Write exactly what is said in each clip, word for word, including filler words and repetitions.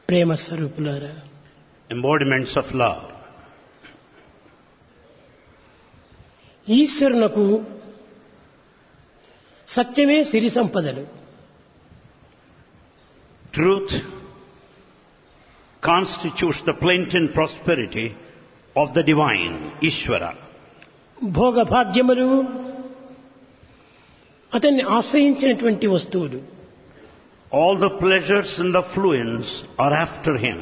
ప్రేమ స్వరూపులారా, embodiments of love. ఈశ్వరునకు సత్యమే సిరి సంపదలు. Truth constitutes the plenty and prosperity of the divine, Ishvara. భోగ భాగ్యములు అతన్ని ఆశ్రయించినటువంటి వస్తువులు. All the pleasures and the affluence are after him.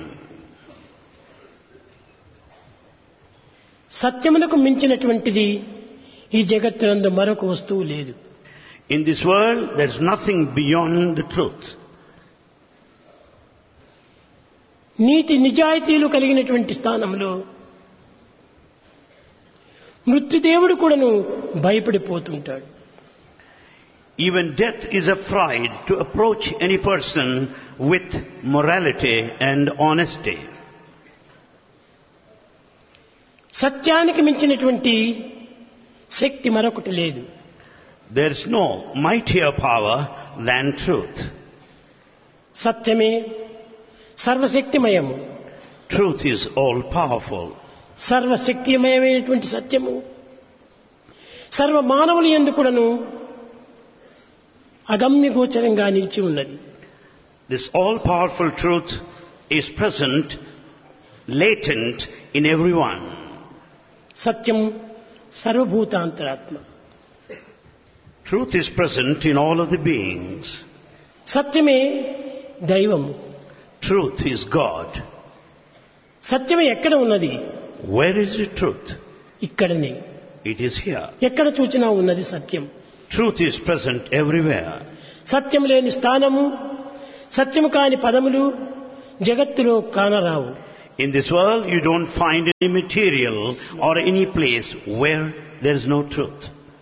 సత్యమునకు మించినటువంటిది ఈ జగత్తునందు మరొక వస్తువు లేదు. In this world, there is nothing beyond the truth. నీతి నిజాయితీలు కలిగినటువంటి స్థానంలో మృత్యుదేవుడు కూడాను భయపడిపోతుంటాడు. Even death is afraid to approach any person with morality and honesty. సత్యానికి మించినటువంటి శక్తి మరొకటి లేదు. There is no mightier power than truth. సత్యమే సర్వశక్తిమయము. Truth is all powerful. సర్వశక్తిమయమైనటువంటి సత్యము సర్వ మానవుల యందు కూడాను అగమ్యగోచరంగా నిలిచి ఉన్నది. This all-powerful truth is present, latent in everyone. Satyam సర్వభూతాంతరాత్మ. Truth is present in all of the beings. సత్యమే దైవము. Truth is God. సత్యమే ఎక్కడ ఉన్నది? Where is the truth? ఇక్కడనే. It is here. ఎక్కడ చూచినా ఉన్నది సత్యం. Truth is present everywhere. సత్యం లేని స్థానము, సత్యము కాని పదములు జగత్తులో కానరావు. In this world, you don't find any material or any place where there is no truth.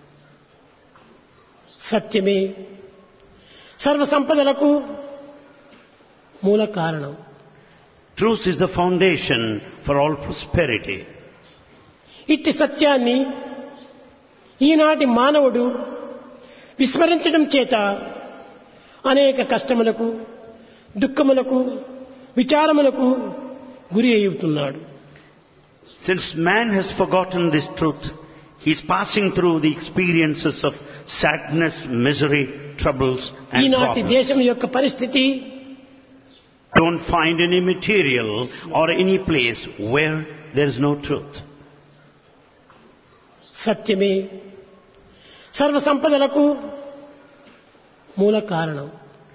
సత్యమే సర్వ సంపదలకు మూల కారణం. Truth is the foundation for all prosperity. ఇట్టి సత్యాన్ని ఈనాటి మానవుడు విస్మరించడం చేత అనేక కష్టములకు, దుఃఖములకు, విచారములకు గురి అవుతున్నాడు. Since man has forgotten this truth, he is passing through the experiences of sadness, misery, troubles and ఈనాటి problems. దేశం యొక్క పరిస్థితి Don't find any material or any place where there is no truth. సత్యమే సర్వ సంపదలకు మూల కారణం.